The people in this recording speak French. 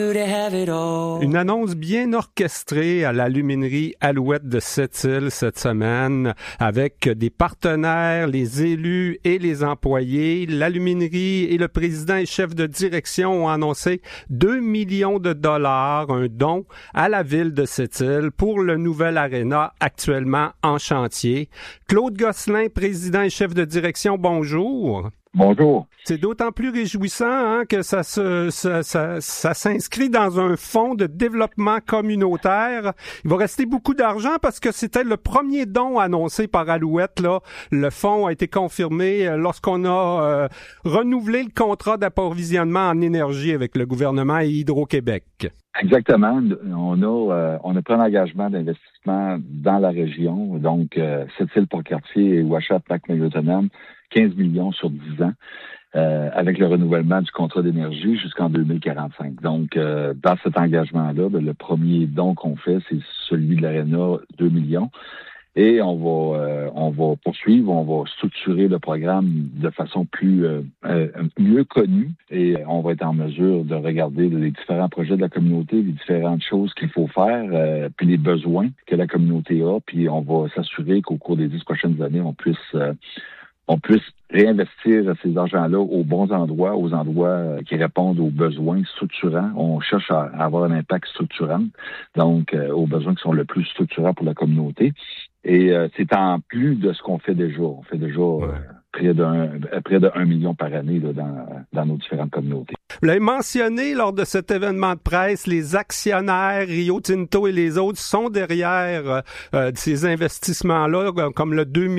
Une annonce bien orchestrée à l'aluminerie Alouette de Sept-Îles cette semaine avec des partenaires, les élus et les employés. L'aluminerie et le président et chef de direction ont annoncé 2 millions de dollars, un don à la ville de Sept-Îles pour le nouvel aréna actuellement en chantier. Claude Gosselin, président et chef de direction, bonjour. Bonjour. C'est d'autant plus réjouissant que ça s'inscrit dans un fonds de développement communautaire. Il va rester beaucoup d'argent parce que c'était le premier don annoncé par Alouette. Là. Le fonds a été confirmé lorsqu'on a renouvelé le contrat d'approvisionnement en énergie avec le gouvernement et Hydro-Québec. Exactement. On a pris un engagement d'investissement dans la région, donc Sept-Îles-Port-Cartier et Ouachat-Lac-Mégantic, 15 millions sur 10 ans, avec le renouvellement du contrat d'énergie jusqu'en 2045. Donc, dans cet engagement-là, le premier don qu'on fait, c'est celui de l'Aréna, 2 millions. Et on va poursuivre, on va structurer le programme de façon mieux connue et on va être en mesure de regarder les différents projets de la communauté, les différentes choses qu'il faut faire, puis les besoins que la communauté a, puis on va s'assurer qu'au cours des 10 prochaines années, on puisse réinvestir ces argents-là aux bons endroits, aux endroits qui répondent aux besoins structurants. On cherche à avoir un impact structurant, donc aux besoins qui sont le plus structurants pour la communauté. Et c'est en plus de ce qu'on fait déjà. On fait déjà près de 1 million par année là, dans nos différentes communautés. Vous l'avez mentionné lors de cet événement de presse, les actionnaires, Rio Tinto et les autres sont derrière ces investissements-là, comme le 2